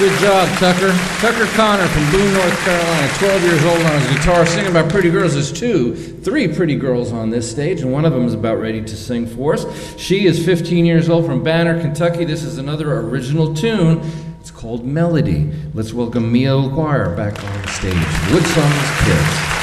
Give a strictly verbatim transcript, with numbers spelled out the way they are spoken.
Good job, Tucker. Tucker Connor from Boone, North Carolina, twelve years old on his guitar, singing about pretty girls. There's two, three pretty girls on this stage, and one of them is about ready to sing for us. She is fifteen years old from Banner, Kentucky. This is another original tune. It's called Melody. Let's welcome Mia O'Guire back on the stage. Woodsong's Kids.